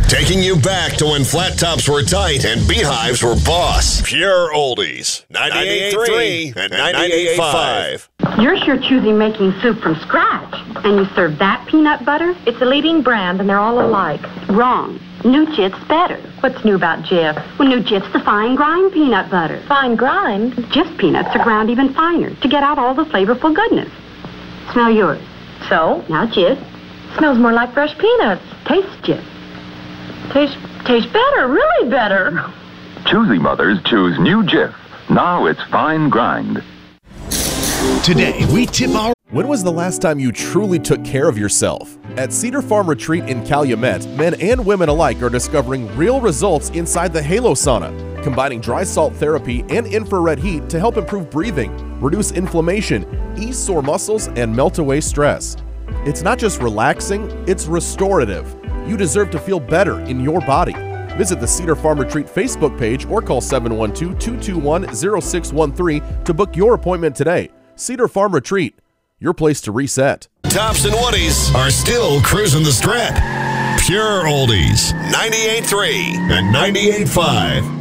Taking you back to when flat tops were tight and beehives were boss. Pure Oldies. 98.3 and 98.5. You're sure choosing making soup from scratch. And you serve that peanut butter? It's a leading brand, and they're all alike. Wrong. New Jif's better. What's new about Jif? Well, New Jif's the fine grind peanut butter. Fine grind? Jif peanuts are ground even finer to get out all the flavorful goodness. Smell yours. So? Now Jif. Smells more like fresh peanuts. Taste Jif. Tastes better, really better. Choosy mothers choose New Jif. Now it's fine grind. Today, we tip our... When was the last time you truly took care of yourself? At Cedar Farm Retreat in Calumet, men and women alike are discovering real results inside the Halo Sauna, combining dry salt therapy and infrared heat to help improve breathing, reduce inflammation, ease sore muscles, and melt away stress. It's not just relaxing, it's restorative. You deserve to feel better in your body. Visit the Cedar Farm Retreat Facebook page or call 712-221-0613 to book your appointment today. Cedar Farm Retreat, your place to reset. Tops and Woodies are still cruising the strip. Pure Oldies. 98.3 and 98.5.